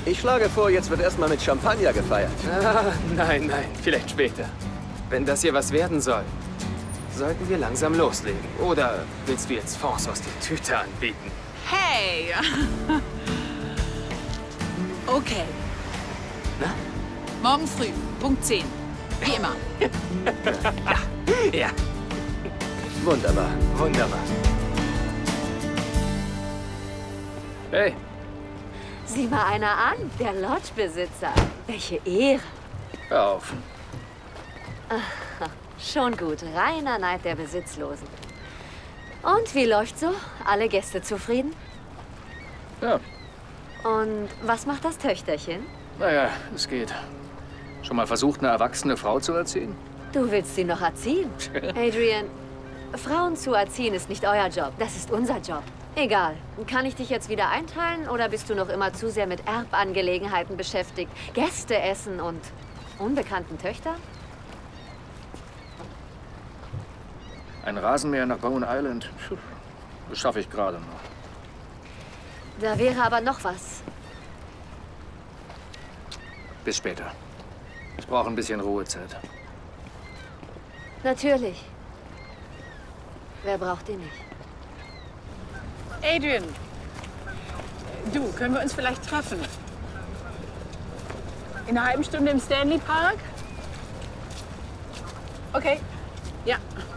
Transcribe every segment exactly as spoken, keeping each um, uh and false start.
Ich schlage vor, jetzt wird erstmal mit Champagner gefeiert. Ah, nein, nein, vielleicht später. Wenn das hier was werden soll, sollten wir langsam loslegen. Oder willst du jetzt Fonds aus der Tüte anbieten? Hey! Okay. Na? Morgen früh, Punkt zehn. Wie immer. Ja. Ja. Wunderbar. Wunderbar. Hey. Sieh mal einer an, der Lodge-Besitzer. Welche Ehre. Hör auf. Ach, schon gut, reiner Neid der Besitzlosen. Und wie läuft's so? Alle Gäste zufrieden? Ja. Und was macht das Töchterchen? Naja, es geht. Schon mal versucht, eine erwachsene Frau zu erziehen? Du willst sie noch erziehen? Adrian, Frauen zu erziehen ist nicht euer Job, das ist unser Job. Egal. Kann ich dich jetzt wieder einteilen oder bist du noch immer zu sehr mit Erbangelegenheiten beschäftigt? Gäste essen und unbekannten Töchtern? Ein Rasenmäher nach Bowen Island. Puh, das schaffe ich gerade noch. Da wäre aber noch was. Bis später. Ich brauche ein bisschen Ruhezeit. Natürlich. Wer braucht die nicht? Adrian, du, können wir uns vielleicht treffen? In einer halben Stunde im Stanley Park? Okay, ja.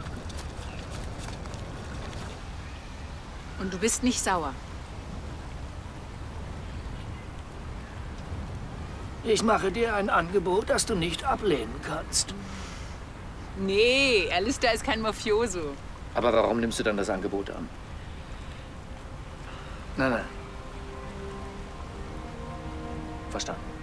Und du bist nicht sauer? Ich mache dir ein Angebot, das du nicht ablehnen kannst. Nee, Alistair ist kein Mafioso. Aber warum nimmst du dann das Angebot an? Nein, nein. Verstanden.